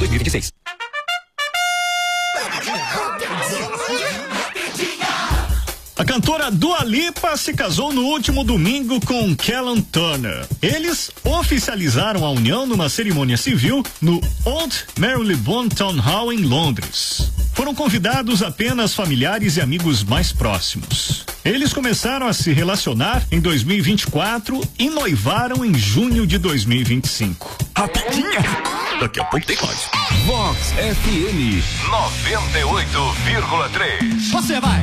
2026. A cantora Dua Lipa se casou no último domingo com Callum Turner. Eles oficializaram a união numa cerimônia civil no Old Marylebone Town Hall em Londres. Foram convidados apenas familiares e amigos mais próximos. Eles começaram a se relacionar em 2024 e noivaram em junho de 2025. Rapidinha! Daqui a pouco tem mais. Vox FM 98,3. Você vai!